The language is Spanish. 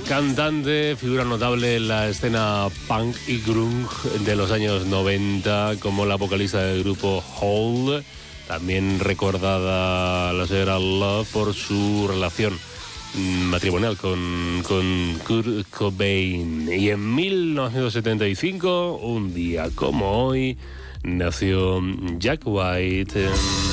cantante, figura notable en la escena punk y grunge de los años 90, como la vocalista del grupo Hole, también recordada la señora Love por su relación matrimonial con Kurt Cobain. Y en 1975, un día como hoy, nació Jack White.